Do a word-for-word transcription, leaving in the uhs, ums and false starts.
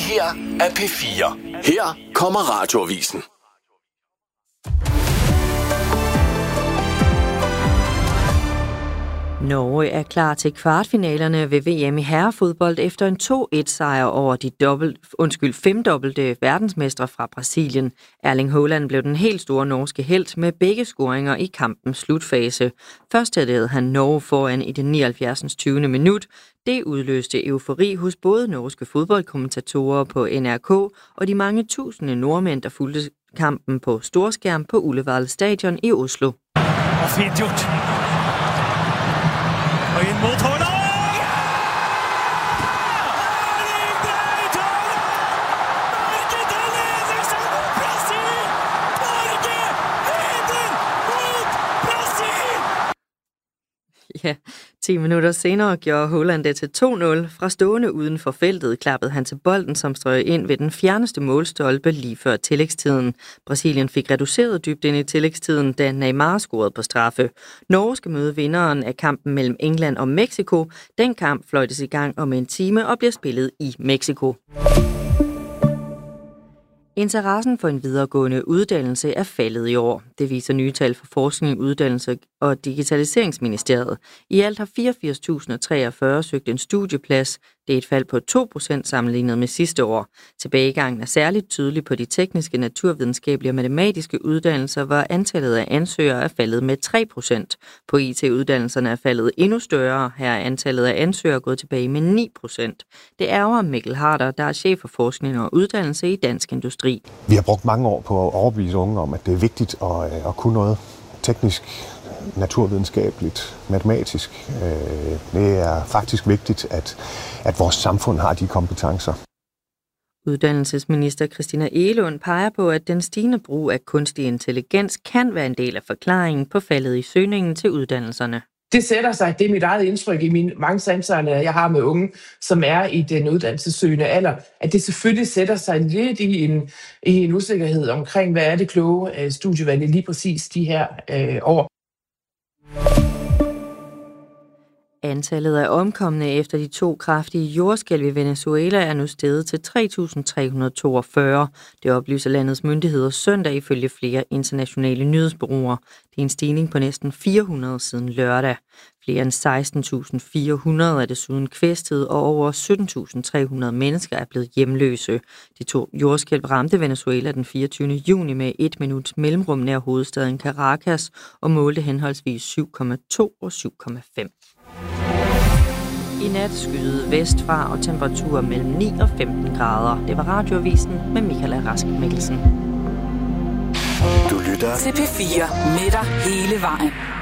her er P fire. Her kommer Radioavisen. Norge er klar til kvartfinalerne ved V M i herrefodbold efter en to-et sejr over de dobbelt, undskyld, femdobbelte verdensmestre fra Brasilien. Erling Haaland blev den helt store norske helt med begge scoringer i kampens slutfase. Først havde han Norge foran i det nioghalvfjerds tyvende minut. Det udløste eufori hos både norske fodboldkommentatorer på N R K og de mange tusinde nordmænd, der fulgte kampen på storskærm på Ullevål Stadion i Oslo. Og fint gjort. Og ind mod Haaland! Ja! Erling Braut Haaland! Norge tar ledelsen mot Brasil! Norge leder mot Brasil! Ja, ti minutter senere gjorde Haaland det til to nul. Fra stående uden for feltet klappede han til bolden, som strøg ind ved den fjerneste målstolpe lige før tillægstiden. Brasilien fik reduceret dybt ind i tillægstiden, da Neymar scorede på straffe. Norge skal møde vinderen af kampen mellem England og Mexico. Den kamp fløjtes i gang om en time og bliver spillet i Mexico. Interessen for en videregående uddannelse er faldet i år. Det viser nye tal fra Forskning, Uddannelse og Digitaliseringsministeriet. I alt har fireogfirs tusind treogfyrre søgt en studieplads. Det er et fald på to procent sammenlignet med sidste år. Tilbagegangen er særligt tydelig på de tekniske, naturvidenskabelige og matematiske uddannelser, hvor antallet af ansøgere er faldet med tre procent. På I T-uddannelserne er faldet endnu større. Her er antallet af ansøgere gået tilbage med ni procent. Det ærger Mikkel Harder, der er chef for forskning og uddannelse i Dansk Industri. Vi har brugt mange år på at overbevise unge om, at det er vigtigt at, at kunne noget teknisk, naturvidenskabeligt, matematisk. Det er faktisk vigtigt, at, at vores samfund har de kompetencer. Uddannelsesminister Christina Egelund peger på, at den stigende brug af kunstig intelligens kan være en del af forklaringen på faldet i søgningen til uddannelserne. Det sætter sig, det er mit eget indtryk i mine mange samtaler, jeg har med unge, som er i den uddannelsessøgende alder, at det selvfølgelig sætter sig lidt i en, i en usikkerhed omkring, hvad er det kloge studievalg lige præcis de her øh, år. Antallet af omkomne efter de to kraftige jordskælv i Venezuela er nu steget til tre tusind tre hundrede og toogfyrre. Det oplyser landets myndigheder søndag ifølge flere internationale nyhedsbureauer. Det er en stigning på næsten fire hundrede siden lørdag. Flere end seksten tusind fire hundrede er desuden kvæstet, og over sytten tusind tre hundrede mennesker er blevet hjemløse. De to jordskælv ramte Venezuela den fireogtyvende juni med et minuts mellemrum nær hovedstaden Caracas og målte henholdsvis syv komma to og syv komma fem. I nat skyede vestfra og temperaturer mellem ni og femten grader. Det var Radioavisen med Michael Rask Mikkelsen. Du lytter til P fire med dig hele vejen.